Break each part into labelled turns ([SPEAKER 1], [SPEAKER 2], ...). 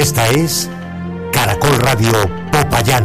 [SPEAKER 1] Esta es Caracol Radio Popayán,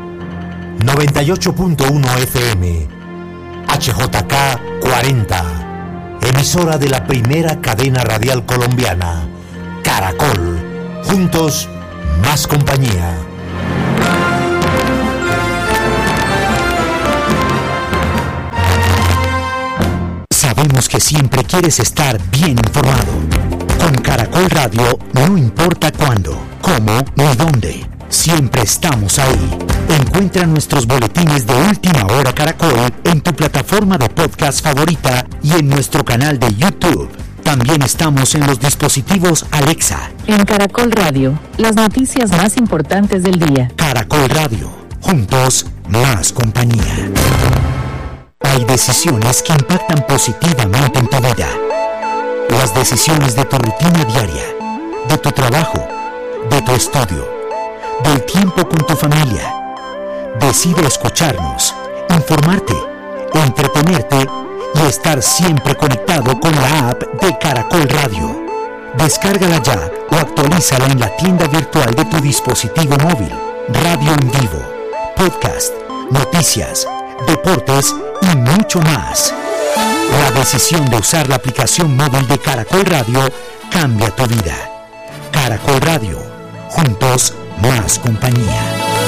[SPEAKER 1] 98.1 FM, HJK 40, emisora de la primera cadena radial colombiana, Caracol, juntos, más compañía. Sabemos que siempre quieres estar bien informado. Con Caracol Radio no importa cuándo, cómo ni dónde, siempre estamos ahí. Encuentra nuestros boletines de Última Hora Caracol en tu plataforma de podcast favorita y en nuestro canal de YouTube. También estamos en los dispositivos Alexa.
[SPEAKER 2] En Caracol Radio, las noticias más importantes del día.
[SPEAKER 1] Caracol Radio, juntos, más compañía. Hay decisiones que impactan positivamente en tu vida. Las decisiones de tu rutina diaria, de tu trabajo, de tu estudio, del tiempo con tu familia. Decide escucharnos, informarte, entretenerte y estar siempre conectado con la app de Caracol Radio. Descárgala ya o actualízala en la tienda virtual de tu dispositivo móvil. Radio en vivo, podcast, noticias, deportes y mucho más. La decisión de usar la aplicación móvil de Caracol Radio cambia tu vida. Caracol Radio, juntos, más compañía.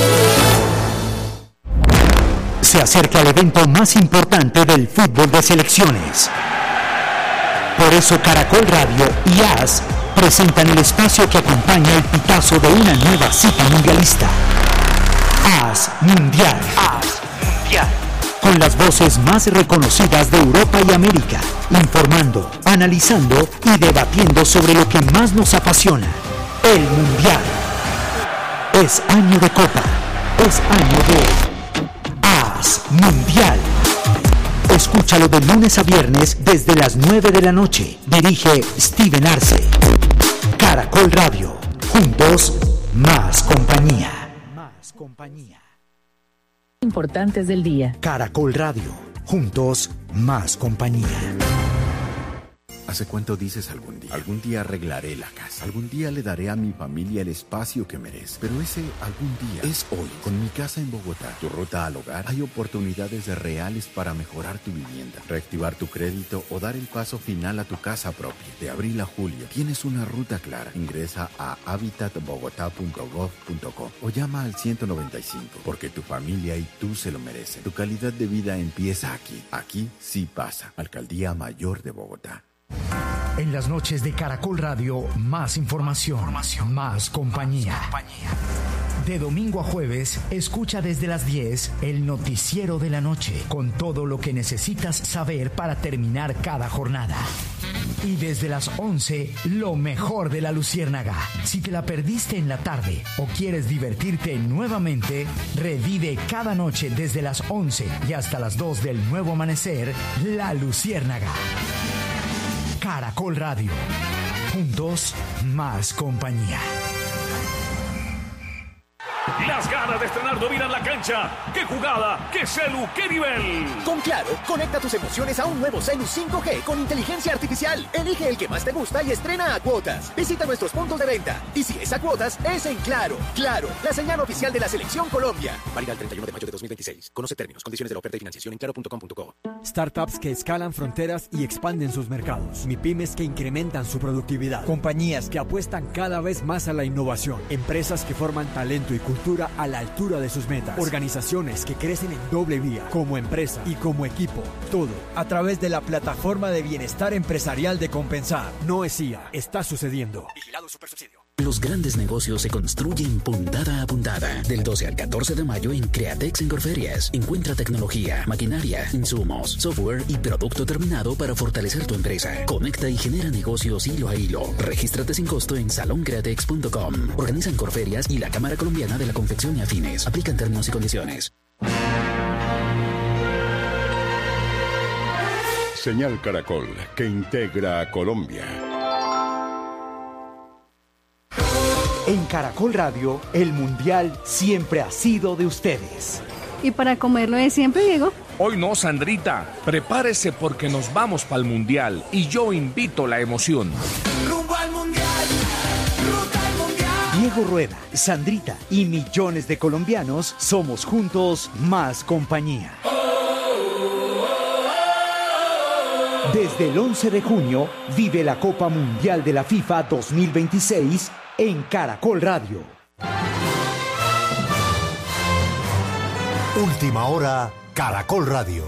[SPEAKER 1] Se acerca el evento más importante del fútbol de selecciones. Por eso Caracol Radio y AS presentan el espacio que acompaña el pitazo de una nueva cita mundialista. AS Mundial. AS Mundial. Con las voces más reconocidas de Europa y América, informando, analizando y debatiendo sobre lo que más nos apasiona, el Mundial. Es año de Copa, es año de AS Mundial. Escúchalo de lunes a viernes desde las 9 de la noche. Dirige Steven Arce. Caracol Radio, juntos, más compañía. Más compañía.
[SPEAKER 2] Importantes del día.
[SPEAKER 1] Caracol Radio, juntos, más compañía.
[SPEAKER 3] ¿Hace cuánto dices algún día? Algún día arreglaré la casa. Algún día le daré a mi familia el espacio que merece. Pero ese algún día es hoy. Con Mi Casa en Bogotá, tu ruta al hogar, hay oportunidades reales para mejorar tu vivienda, reactivar tu crédito o dar el paso final a tu casa propia. De abril a julio, tienes una ruta clara. Ingresa a habitatbogotá.gov.co o llama al 195, porque tu familia y tú se lo merecen. Tu calidad de vida empieza aquí. Aquí sí pasa. Alcaldía Mayor de Bogotá.
[SPEAKER 4] En las noches de Caracol Radio, más información, más compañía. De domingo a jueves, escucha desde las 10 el noticiero de la noche, con todo lo que necesitas saber para terminar cada jornada. Y desde las 11, lo mejor de la Luciérnaga. Si te la perdiste en la tarde o quieres divertirte nuevamente, revive cada noche desde las 11 y hasta las 2 del nuevo amanecer, La Luciérnaga. Caracol Radio. Juntos, más compañía.
[SPEAKER 5] Las ganas de estrenar dominan la cancha. ¡Qué jugada! ¡Qué celu! ¡Qué nivel!
[SPEAKER 6] Con Claro, conecta tus emociones a un nuevo celu 5G con inteligencia artificial. Elige el que más te gusta y estrena a cuotas. Visita nuestros puntos de venta. Y si es a cuotas, es en Claro. Claro, la señal oficial de la Selección Colombia. Válida el 31 de mayo de 2026. Conoce términos, condiciones de la oferta y financiación en claro.com.co.
[SPEAKER 7] Startups que escalan fronteras y expanden sus mercados. MIPYMES que incrementan su productividad. Compañías que apuestan cada vez más a la innovación. Empresas que forman talento y cultura a la altura de sus metas. Organizaciones que crecen en doble vía, como empresa y como equipo. Todo a través de la plataforma de bienestar empresarial de Compensar. No es IA, está sucediendo.
[SPEAKER 6] Vigilado Supersubsidio.
[SPEAKER 8] Los grandes negocios se construyen puntada a puntada. Del 12 al 14 de mayo en Createx en Corferias. Encuentra tecnología, maquinaria, insumos, software y producto terminado para fortalecer tu empresa. Conecta y genera negocios hilo a hilo. Regístrate sin costo en saloncreatex.com. Organizan Corferias y la Cámara Colombiana de la Confección y Afines. Aplican términos y condiciones.
[SPEAKER 9] Señal Caracol, que integra a Colombia.
[SPEAKER 4] En Caracol Radio, el Mundial siempre ha sido de ustedes.
[SPEAKER 10] ¿Y para comerlo de siempre, Diego?
[SPEAKER 5] Hoy no, Sandrita. Prepárese porque nos vamos para el Mundial y yo invito la emoción.
[SPEAKER 4] Y Diego Rueda, Sandrita y millones de colombianos somos juntos más compañía. Desde el 11 de junio vive la Copa Mundial de la FIFA 2026 en Caracol Radio.
[SPEAKER 1] Última hora, Caracol Radio.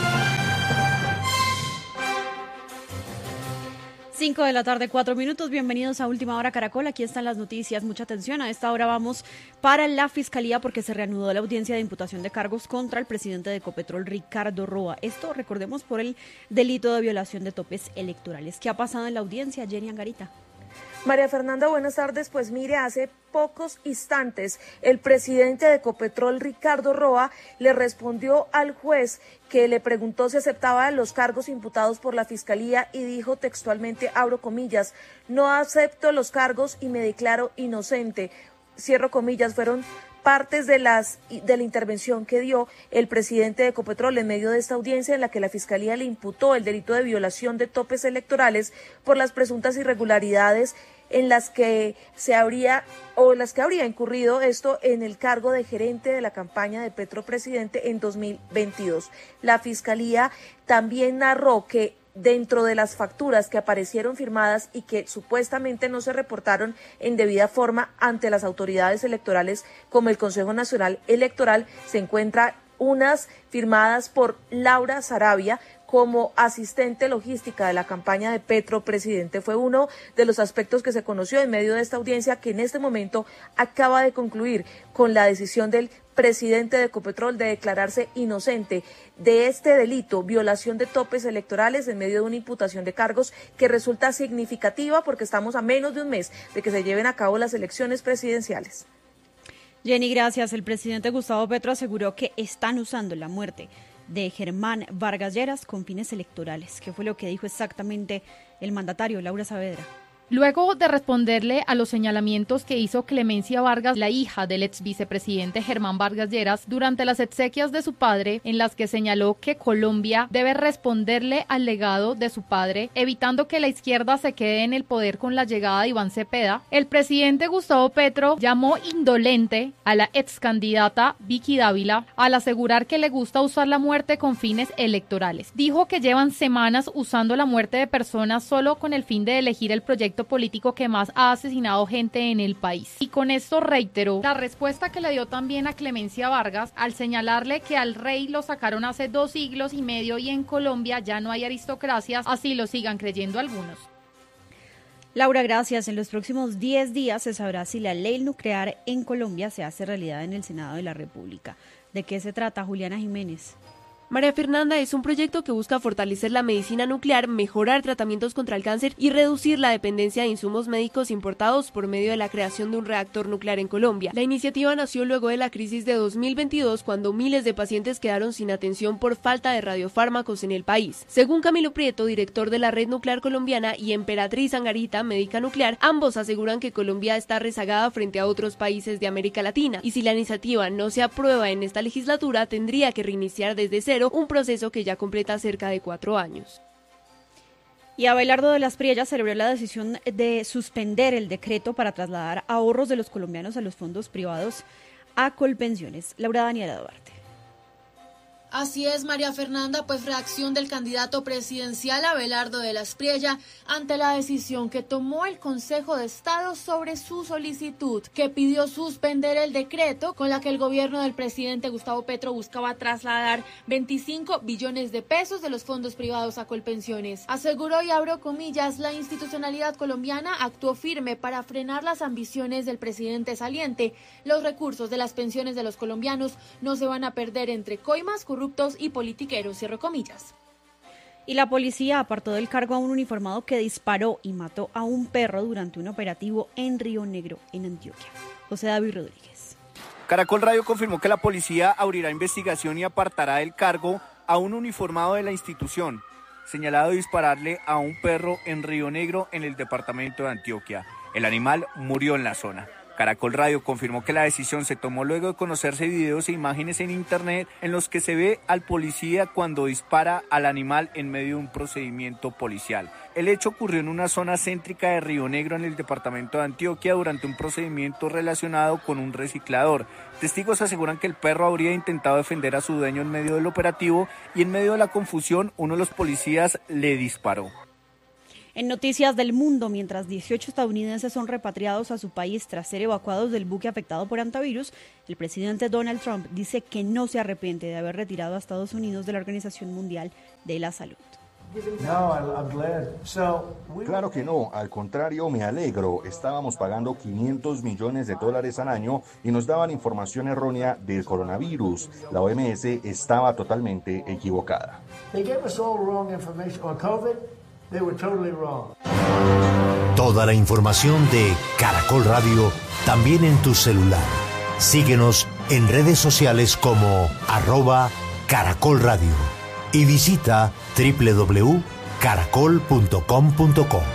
[SPEAKER 11] 5 de la tarde, 4 minutos. Bienvenidos a Última Hora Caracol. Aquí están las noticias. Mucha atención. A esta hora vamos para la Fiscalía porque se reanudó la audiencia de imputación de cargos contra el presidente de Ecopetrol, Ricardo Roa. Esto, recordemos, por el delito de violación de topes electorales. ¿Qué ha pasado en la audiencia, Jenny Angarita?
[SPEAKER 12] María Fernanda, buenas tardes. Pues mire, hace pocos instantes el presidente de Ecopetrol, Ricardo Roa, le respondió al juez que le preguntó si aceptaba los cargos imputados por la Fiscalía y dijo textualmente, abro comillas, no acepto los cargos y me declaro inocente. Cierro comillas, fueron partes de la intervención que dio el presidente de Ecopetrol en medio de esta audiencia en la que la Fiscalía le imputó el delito de violación de topes electorales por las presuntas irregularidades en las que habría incurrido esto en el cargo de gerente de la campaña de Petro Presidente en 2022. La Fiscalía también narró que dentro de las facturas que aparecieron firmadas y que supuestamente no se reportaron en debida forma ante las autoridades electorales como el Consejo Nacional Electoral, se encuentran unas firmadas por Laura Sarabia como asistente logística de la campaña de Petro Presidente. Fue uno de los aspectos que se conoció en medio de esta audiencia que en este momento acaba de concluir con la decisión del presidente de Ecopetrol de declararse inocente de este delito, violación de topes electorales en medio de una imputación de cargos que resulta significativa porque estamos a menos de un mes de que se lleven a cabo las elecciones presidenciales.
[SPEAKER 11] Jenny, gracias. El presidente Gustavo Petro aseguró que están usando la muerte de Germán Vargas Lleras con fines electorales. ¿Qué fue lo que dijo exactamente el mandatario, Laura Saavedra?
[SPEAKER 13] Luego de responderle a los señalamientos que hizo Clemencia Vargas, la hija del ex vicepresidente Germán Vargas Lleras, durante las exequias de su padre, en las que señaló que Colombia debe responderle al legado de su padre, evitando que la izquierda se quede en el poder con la llegada de Iván Cepeda, el presidente Gustavo Petro llamó indolente a la ex candidata Vicky Dávila al asegurar que le gusta usar la muerte con fines electorales. Dijo que llevan semanas usando la muerte de personas solo con el fin de elegir el proyecto político que más ha asesinado gente en el país. Y con esto reiteró la respuesta que le dio también a Clemencia Vargas al señalarle que al rey lo sacaron hace 2 siglos y medio y en Colombia ya no hay aristocracias, así lo sigan creyendo algunos.
[SPEAKER 11] Laura, gracias. En los próximos 10 días se sabrá si la ley nuclear en Colombia se hace realidad en el Senado de la República. ¿De qué se trata, Juliana Jiménez?
[SPEAKER 14] María Fernanda, es un proyecto que busca fortalecer la medicina nuclear, mejorar tratamientos contra el cáncer y reducir la dependencia de insumos médicos importados por medio de la creación de un reactor nuclear en Colombia. La iniciativa nació luego de la crisis de 2022, cuando miles de pacientes quedaron sin atención por falta de radiofármacos en el país. Según Camilo Prieto, director de la Red Nuclear Colombiana, y Emperatriz Angarita, médica nuclear, ambos aseguran que Colombia está rezagada frente a otros países de América Latina, y si la iniciativa no se aprueba en esta legislatura, tendría que reiniciar desde cero un proceso que ya completa cerca de 4 años.
[SPEAKER 11] Y Abelardo de las Priellas celebró la decisión de suspender el decreto para trasladar ahorros de los colombianos a los fondos privados a Colpensiones. Laura Daniela Duarte.
[SPEAKER 15] Así es, María Fernanda, pues reacción del candidato presidencial Abelardo de las Priellas ante la decisión que tomó el Consejo de Estado sobre su solicitud, que pidió suspender el decreto con la que el gobierno del presidente Gustavo Petro buscaba trasladar 25 billones de pesos de los fondos privados a Colpensiones. Aseguró, y abro comillas, la institucionalidad colombiana actuó firme para frenar las ambiciones del presidente saliente. Los recursos de las pensiones de los colombianos no se van a perder entre coimas, corruptos y politiqueros, cierro comillas.
[SPEAKER 11] Y la policía apartó del cargo a un uniformado que disparó y mató a un perro durante un operativo en Río Negro, en Antioquia. José David Rodríguez.
[SPEAKER 16] Caracol Radio confirmó que la policía abrirá investigación y apartará del cargo a un uniformado de la institución, señalado de dispararle a un perro en Río Negro, en el departamento de Antioquia. El animal murió en la zona. Caracol Radio confirmó que la decisión se tomó luego de conocerse videos e imágenes en internet en los que se ve al policía cuando dispara al animal en medio de un procedimiento policial. El hecho ocurrió en una zona céntrica de Río Negro, en el departamento de Antioquia, durante un procedimiento relacionado con un reciclador. Testigos aseguran que el perro habría intentado defender a su dueño en medio del operativo y en medio de la confusión uno de los policías le disparó.
[SPEAKER 11] En noticias del mundo, mientras 18 estadounidenses son repatriados a su país tras ser evacuados del buque afectado por hantavirus, el presidente Donald Trump dice que no se arrepiente de haber retirado a Estados Unidos de la Organización Mundial de la Salud.
[SPEAKER 17] Claro que no, al contrario, me alegro. Estábamos pagando $500 millones al año y nos daban información errónea del coronavirus. La OMS estaba totalmente equivocada.
[SPEAKER 1] Toda la información de Caracol Radio también en tu celular. Síguenos en redes sociales como @Caracol Radio y visita www.caracol.com.co.